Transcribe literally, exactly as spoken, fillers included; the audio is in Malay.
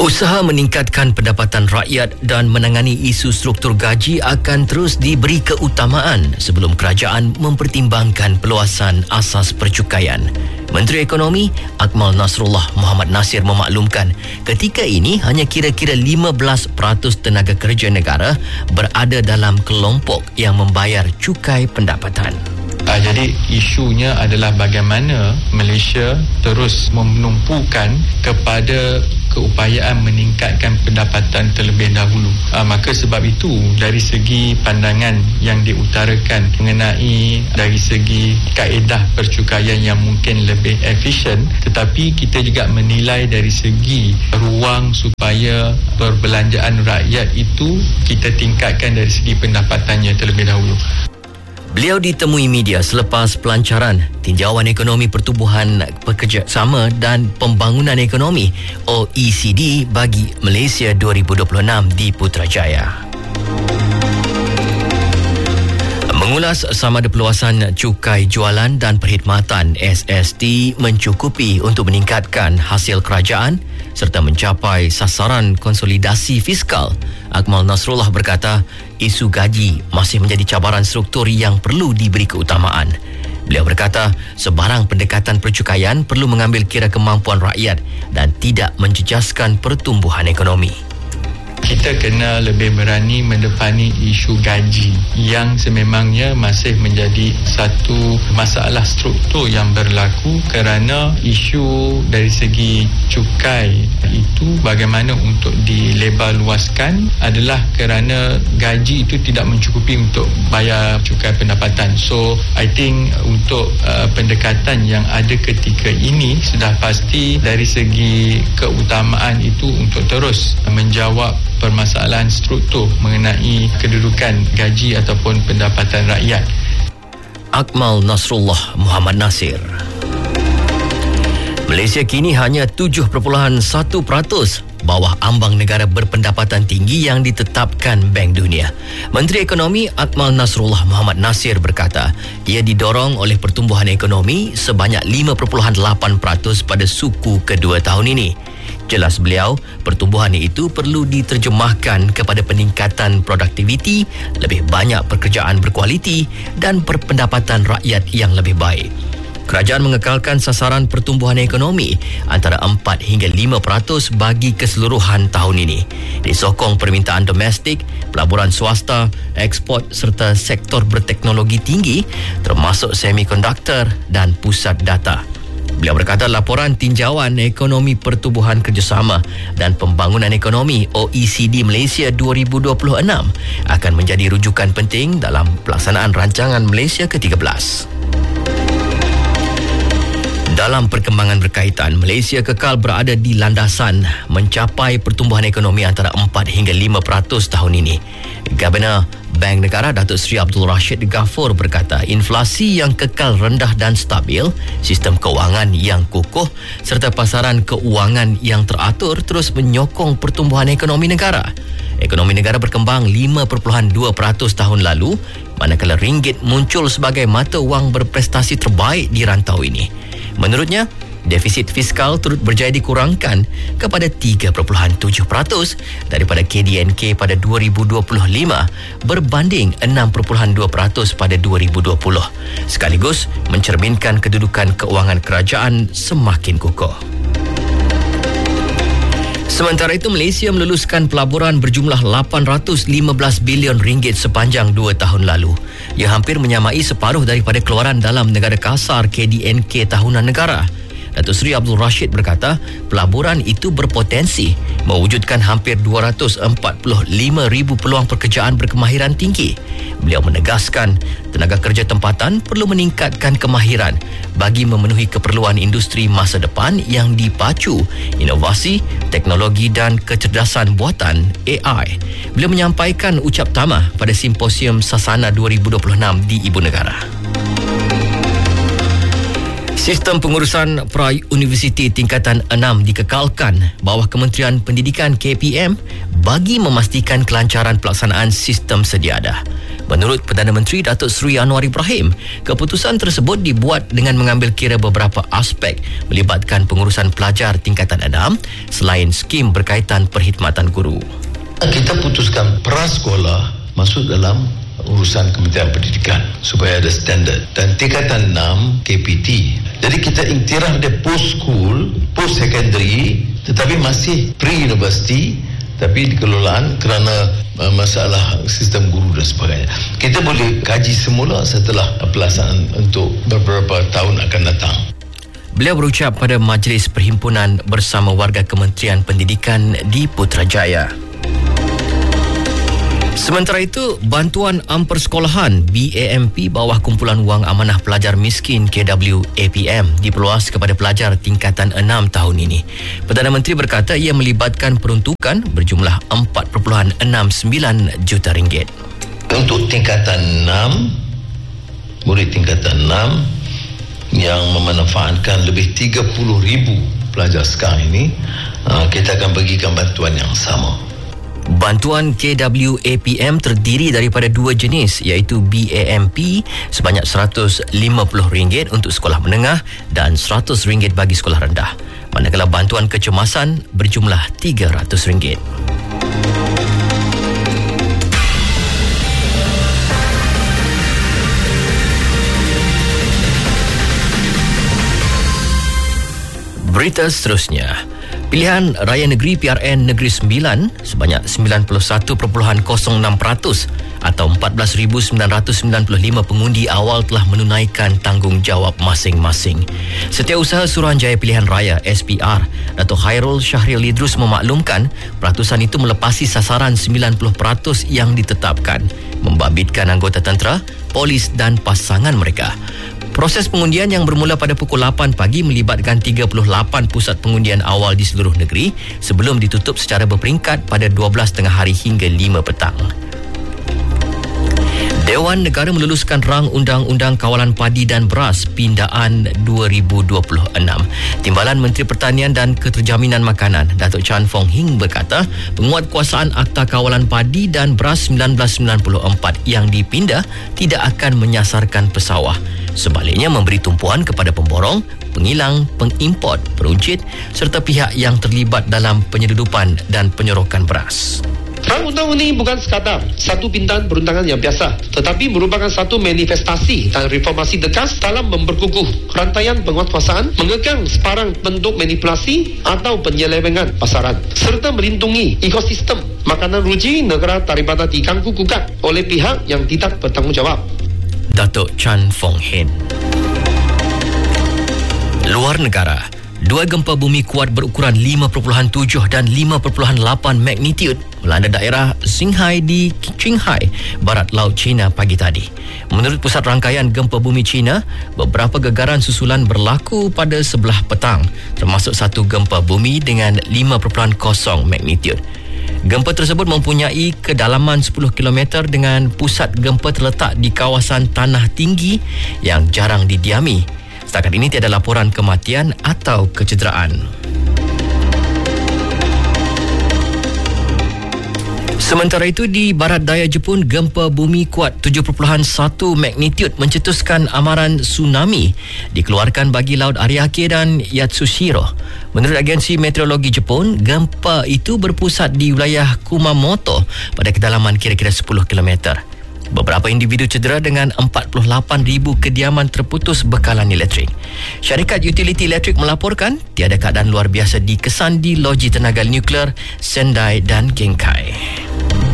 Usaha meningkatkan pendapatan rakyat dan menangani isu struktur gaji akan terus diberi keutamaan sebelum kerajaan mempertimbangkan perluasan asas percukaian. Menteri Ekonomi Akmal Nasrullah Mohamad Nasir memaklumkan ketika ini hanya kira-kira lima belas peratus tenaga kerja negara berada dalam kelompok yang membayar cukai pendapatan. Uh, jadi isunya adalah bagaimana Malaysia terus menumpukan kepada keupayaan meningkatkan pendapatan terlebih dahulu. Uh, maka sebab itu dari segi pandangan yang diutarakan mengenai dari segi kaedah percukaian yang mungkin lebih efisien, tetapi kita juga menilai dari segi ruang supaya perbelanjaan rakyat itu kita tingkatkan dari segi pendapatannya terlebih dahulu. Beliau ditemui media selepas pelancaran Tinjauan Ekonomi Pertubuhan Pekerjasama dan Pembangunan Ekonomi O E C D bagi Malaysia dua ribu dua puluh enam di Putrajaya. Mengulas sama ada perluasan cukai jualan dan perkhidmatan S S T mencukupi untuk meningkatkan hasil kerajaan serta mencapai sasaran konsolidasi fiskal. Akmal Nasrullah berkata, isu gaji masih menjadi cabaran struktur yang perlu diberi keutamaan. Beliau berkata, sebarang pendekatan percukaian perlu mengambil kira kemampuan rakyat dan tidak menjejaskan pertumbuhan ekonomi. Kita kena lebih berani mendepani isu gaji yang sememangnya masih menjadi satu masalah struktur yang berlaku kerana isu dari segi cukai itu bagaimana untuk dilebar luaskan adalah kerana gaji itu tidak mencukupi untuk bayar cukai pendapatan. So, I think untuk uh, pendekatan yang ada ketika ini sudah pasti dari segi keutamaan itu untuk terus menjawab permasalahan struktur mengenai kedudukan gaji ataupun pendapatan rakyat. Akmal Nasrullah Mohamad Nasir. Malaysia kini hanya tujuh perpuluhan satu peratus bawah ambang negara berpendapatan tinggi yang ditetapkan Bank Dunia. Menteri Ekonomi Akmal Nasrullah Mohamad Nasir berkata, ia didorong oleh pertumbuhan ekonomi sebanyak lima perpuluhan lapan peratus pada suku kedua tahun ini. Jelas beliau, pertumbuhan itu perlu diterjemahkan kepada peningkatan produktiviti, lebih banyak pekerjaan berkualiti dan berpendapatan rakyat yang lebih baik. Kerajaan mengekalkan sasaran pertumbuhan ekonomi antara empat hingga lima peratus bagi keseluruhan tahun ini. Disokong permintaan domestik, pelaburan swasta, ekspor serta sektor berteknologi tinggi termasuk semikonduktor dan pusat data. Beliau berkata laporan Tinjauan Ekonomi Pertubuhan Kerjasama dan Pembangunan Ekonomi O E C D Malaysia dua ribu dua puluh enam akan menjadi rujukan penting dalam pelaksanaan rancangan Malaysia ke tiga belas. Dalam perkembangan berkaitan, Malaysia kekal berada di landasan mencapai pertumbuhan ekonomi antara empat hingga lima peratus tahun ini. Governor Bank Negara Datuk Seri Abdul Rashid Ghafur berkata, inflasi yang kekal rendah dan stabil, sistem kewangan yang kukuh serta pasaran keuangan yang teratur terus menyokong pertumbuhan ekonomi negara. Ekonomi negara berkembang lima perpuluhan dua peratus tahun lalu, manakala ringgit muncul sebagai mata wang berprestasi terbaik di rantau ini. Menurutnya, defisit fiskal turut berjaya dikurangkan kepada tiga perpuluhan tujuh peratus daripada K D N K pada dua ribu dua puluh lima berbanding enam perpuluhan dua peratus pada dua ribu dua puluh, sekaligus mencerminkan kedudukan keuangan kerajaan semakin kukuh. Sementara itu, Malaysia meluluskan pelaburan berjumlah lapan ratus lima belas bilion ringgit sepanjang dua tahun lalu. Ia hampir menyamai separuh daripada keluaran dalam negara kasar K D N K tahunan negara. Datuk Seri Abdul Rashid berkata, pelaburan itu berpotensi mewujudkan hampir dua ratus empat puluh lima ribu peluang pekerjaan berkemahiran tinggi. Beliau menegaskan, tenaga kerja tempatan perlu meningkatkan kemahiran bagi memenuhi keperluan industri masa depan yang dipacu inovasi, teknologi dan kecerdasan buatan A I. Beliau menyampaikan ucap tamah pada Simposium Sasana dua ribu dua puluh enam di Ibu Negara. Sistem pengurusan pra-universiti tingkatan enam dikekalkan bawah Kementerian Pendidikan K P M bagi memastikan kelancaran pelaksanaan sistem sedia ada. Menurut Perdana Menteri Datuk Seri Anwar Ibrahim, keputusan tersebut dibuat dengan mengambil kira beberapa aspek melibatkan pengurusan pelajar tingkatan enam selain skim berkaitan perkhidmatan guru. Kita putuskan prasekolah masuk dalam urusan Kementerian Pendidikan supaya ada standard, dan tingkatan enam K P T. Jadi kita iktiraf dia post school, post secondary, tetapi masih pre-university, tapi dikelolaan kerana uh, masalah sistem guru dan sebagainya. Kita boleh kaji semula setelah pelaksanaan untuk beberapa tahun akan datang. Beliau berucap pada Majlis Perhimpunan bersama warga Kementerian Pendidikan di Putrajaya. Sementara itu, Bantuan Ampersekolahan B A M P bawah Kumpulan Wang Amanah Pelajar Miskin K W A P M diperluas kepada pelajar tingkatan enam tahun ini. Perdana Menteri berkata ia melibatkan peruntukan berjumlah empat perpuluhan enam sembilan juta ringgit. Untuk tingkatan enam, murid tingkatan enam yang memanfaatkan lebih tiga puluh ribu pelajar sekarang ini, kita akan bagikan bantuan yang sama. Bantuan K W A P M terdiri daripada dua jenis, iaitu B A M P sebanyak seratus lima puluh ringgit untuk sekolah menengah dan seratus ringgit bagi sekolah rendah. Manakala bantuan kecemasan berjumlah tiga ratus ringgit. Berita seterusnya. Pilihan Raya Negeri P R N Negeri Sembilan sebanyak sembilan puluh satu perpuluhan kosong enam peratus atau empat belas ribu sembilan ratus sembilan puluh lima pengundi awal telah menunaikan tanggungjawab masing-masing. Setiausaha Suruhanjaya Pilihan Raya S P R, Datuk Khairul Syahril Idrus memaklumkan peratusan itu melepasi sasaran sembilan puluh peratus yang ditetapkan, membabitkan anggota tentera, polis dan pasangan mereka. Proses pengundian yang bermula pada pukul lapan pagi melibatkan tiga puluh lapan pusat pengundian awal di seluruh negeri sebelum ditutup secara berperingkat pada dua belas tengah hari hingga lima petang. Dewan Negara meluluskan rang Undang-Undang Kawalan Padi dan Beras Pindaan dua ribu dua puluh enam. Timbalan Menteri Pertanian dan Keterjaminan Makanan, Datuk Chan Fong Hing berkata, penguatkuasaan Akta Kawalan Padi dan Beras seribu sembilan ratus sembilan puluh empat yang dipindah tidak akan menyasarkan pesawah. Sebaliknya memberi tumpuan kepada pemborong, pengilang, pengimport, peruncit serta pihak yang terlibat dalam penyeludupan dan penyorokan beras. Rang undang ini bukan sekadar satu pindaan perundangan yang biasa, tetapi merupakan satu manifestasi dan reformasi tegas dalam memperkukuh rantaian penguatkuasaan, mengekang sebarang bentuk manipulasi atau penyelewengan pasaran, serta melindungi ekosistem makanan ruji negara daripada diganggu-gugat oleh pihak yang tidak bertanggungjawab. Datuk Chan Fong Hin. Luar negara. Dua gempa bumi kuat berukuran lima perpuluhan tujuh dan lima perpuluhan lapan magnitude melanda daerah Xinghai di Qinghai, barat laut China pagi tadi. Menurut Pusat Rangkaian Gempa Bumi China, beberapa gegaran susulan berlaku pada sebelah petang, termasuk satu gempa bumi dengan lima perpuluhan kosong magnitude. Gempa tersebut mempunyai kedalaman sepuluh kilometer dengan pusat gempa terletak di kawasan tanah tinggi yang jarang didiami. Setakat ini tiada laporan kematian atau kecederaan. Sementara itu, di barat daya Jepun, gempa bumi kuat tujuh perpuluhan satu magnitude mencetuskan amaran tsunami dikeluarkan bagi Laut Ariake dan Yatsushiro. Menurut agensi meteorologi Jepun, gempa itu berpusat di wilayah Kumamoto pada kedalaman kira-kira sepuluh kilometer. Beberapa individu cedera dengan empat puluh lapan ribu kediaman terputus bekalan elektrik. Syarikat utiliti elektrik melaporkan tiada keadaan luar biasa dikesan di loji tenaga nuklear Sendai dan Genkai.